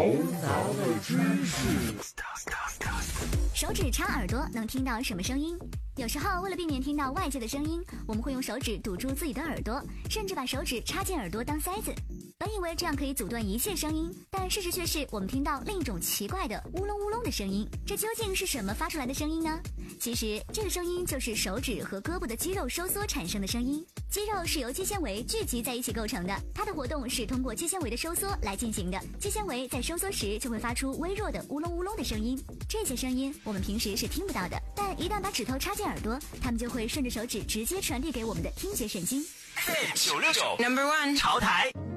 杂的知识。 手指插耳朵能听到什么声音？有时候为了避免听到外界的声音，我们会用手指堵住自己的耳朵，甚至把手指插进耳朵当塞子。本以为这样可以阻断一切声音，但事实却是我们听到另一种奇怪的乌隆乌隆的声音。这究竟是什么发出来的声音呢？其实这个声音就是手指和胳膊的肌肉收缩产生的声音。肌肉是由肌纤维聚集在一起构成的，它的活动是通过肌纤维的收缩来进行的。肌纤维在收缩时就会发出微弱的乌隆乌隆的声音，这些声音我们平时是听不到的，但一旦把指头插进耳朵，它们就会顺着手指直接传递给我们的听觉神经。 969 No.1 潮台。